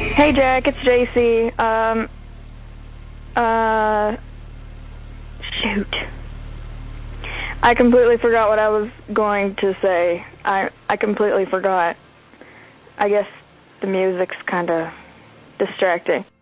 Hey Jack, it's JC. Shoot. I completely forgot what I was going to say. I completely forgot. I guess the music's kind of distracting.